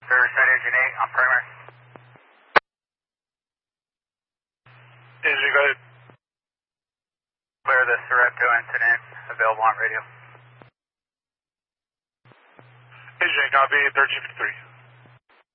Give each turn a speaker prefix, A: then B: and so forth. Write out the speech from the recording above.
A: Riverside Engine 8 on primary.
B: Engine, go ahead.
A: Clear the Sorrento incident, available on radio.
B: Engine, copy, 1353.